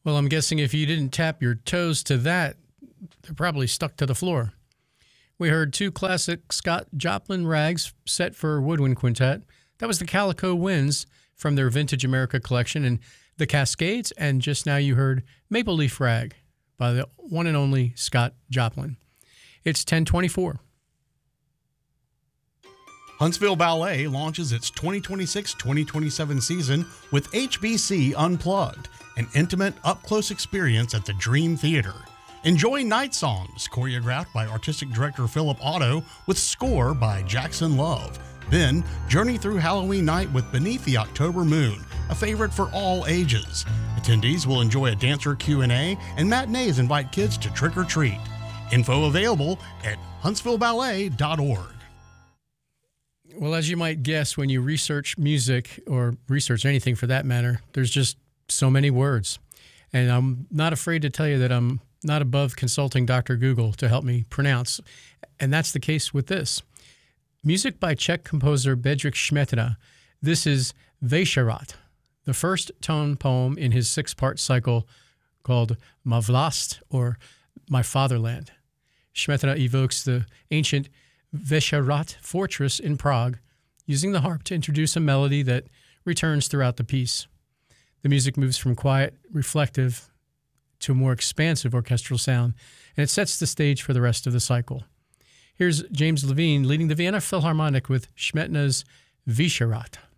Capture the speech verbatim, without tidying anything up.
Well, I'm guessing if you didn't tap your toes to that, they're probably stuck to the floor. We heard two classic Scott Joplin rags set for woodwind quintet. That was the Calico Winds from their Vintage America collection, and the Cascades, and just now you heard Maple Leaf Rag by the one and only Scott Joplin. It's ten twenty-four. Huntsville Ballet launches its twenty twenty-six twenty twenty-seven season with H B C Unplugged, an intimate, up-close experience at the Dream Theater. Enjoy Night Songs, choreographed by Artistic Director Philip Otto, with score by Jackson Love. Then, journey through Halloween night with Beneath the October Moon, a favorite for all ages. Attendees will enjoy a dancer Q and A, and matinees invite kids to trick or treat. Info available at huntsville ballet dot org. Well, as you might guess, when you research music or research anything for that matter, there's just so many words. And I'm not afraid to tell you that I'm not above consulting Doctor Google to help me pronounce. And that's the case with this. Music by Czech composer Bedřich Šmětina. This is Vešerat, the first tone poem in his six-part cycle called Má vlast, or My Fatherland. Šmětina evokes the ancient Vešerat fortress in Prague, using the harp to introduce a melody that returns throughout the piece. The music moves from quiet, reflective, to a more expansive orchestral sound, and it sets the stage for the rest of the cycle. Here's James Levine leading the Vienna Philharmonic with Šmětina's Vešerat.